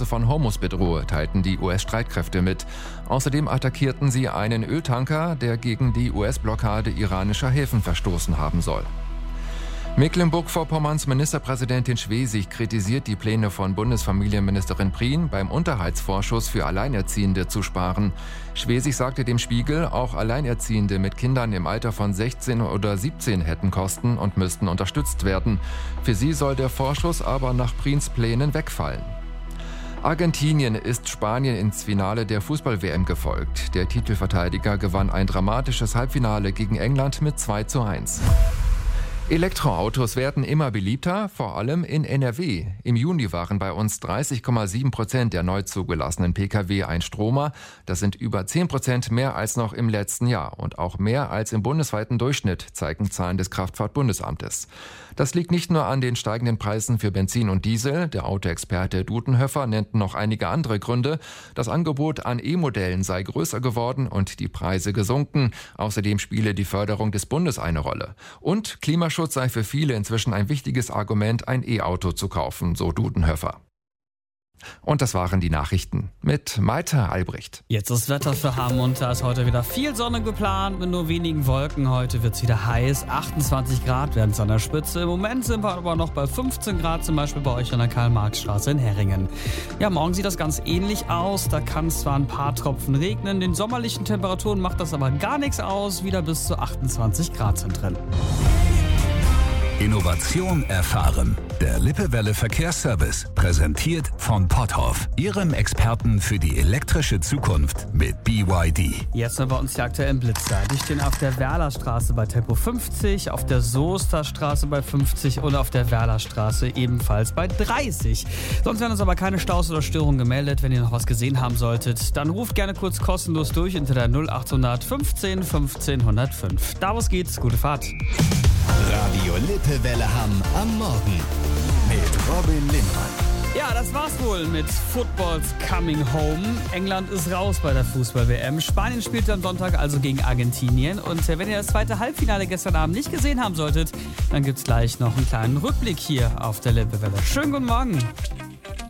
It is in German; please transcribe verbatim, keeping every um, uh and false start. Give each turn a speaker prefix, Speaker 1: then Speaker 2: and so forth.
Speaker 1: Straße von Hormuz bedrohe, teilten die U S-Streitkräfte mit. Außerdem attackierten sie einen Öltanker, der gegen die U S-Blockade iranischer Häfen verstoßen haben soll. Mecklenburg-Vorpommerns Ministerpräsidentin Schwesig kritisiert die Pläne von Bundesfamilienministerin Prien, beim Unterhaltsvorschuss für Alleinerziehende zu sparen. Schwesig sagte dem Spiegel, auch Alleinerziehende mit Kindern im Alter von sechzehn oder siebzehn hätten Kosten und müssten unterstützt werden. Für sie soll der Vorschuss aber nach Priens Plänen wegfallen. Argentinien ist Spanien ins Finale der Fußball-W M gefolgt. Der Titelverteidiger gewann ein dramatisches Halbfinale gegen England mit zwei zu eins. Elektroautos werden immer beliebter, vor allem in N R W. Im Juni waren bei uns dreißig Komma sieben Prozent der neu zugelassenen Pkw ein Stromer. Das sind über zehn Prozent mehr als noch im letzten Jahr und auch mehr als im bundesweiten Durchschnitt, zeigen Zahlen des Kraftfahrtbundesamtes. Das liegt nicht nur an den steigenden Preisen für Benzin und Diesel. Der Autoexperte Dudenhöfer nennt noch einige andere Gründe. Das Angebot an E-Modellen sei größer geworden und die Preise gesunken. Außerdem spiele die Förderung des Bundes eine Rolle. Und Klimaschutz sei für viele inzwischen ein wichtiges Argument, ein E-Auto zu kaufen, so Dudenhöfer. Und das waren die Nachrichten mit Maite Albrecht.
Speaker 2: Jetzt ist Wetter für Hamm und da ist heute wieder viel Sonne geplant mit nur wenigen Wolken. Heute wird es wieder heiß, achtundzwanzig Grad werden es an der Spitze. Im Moment sind wir aber noch bei fünfzehn Grad, zum Beispiel bei euch an der Karl-Marx-Straße in Herringen. Ja, morgen sieht das ganz ähnlich aus. Da kann es zwar ein paar Tropfen regnen, den sommerlichen Temperaturen macht das aber gar nichts aus. Wieder bis zu achtundzwanzig Grad sind drin.
Speaker 3: Innovation erfahren. Der Lippewelle Verkehrsservice, präsentiert von Potthoff, Ihrem Experten für die elektrische Zukunft mit B Y D.
Speaker 2: Jetzt sind bei uns die aktuellen Blitzer. Die stehen auf der Werlerstraße bei Tempo fünfzig, auf der Soesterstraße bei fünfzig und auf der Werlerstraße ebenfalls bei dreißig. Sonst werden uns aber keine Staus oder Störungen gemeldet. Wenn ihr noch was gesehen haben solltet, dann ruft gerne kurz kostenlos durch unter der null achthundert fünfzehn fünfzehn null null fünf. Da was geht's, gute Fahrt.
Speaker 4: Radio Lippewelle Hamm am Morgen mit Robin Lindmann.
Speaker 2: Ja, das war's wohl mit Football's Coming Home. England ist raus bei der Fußball-W M. Spanien spielt am Sonntag also gegen Argentinien. Und wenn ihr das zweite Halbfinale gestern Abend nicht gesehen haben solltet, dann gibt's gleich noch einen kleinen Rückblick hier auf der Lippewelle. Schönen guten Morgen.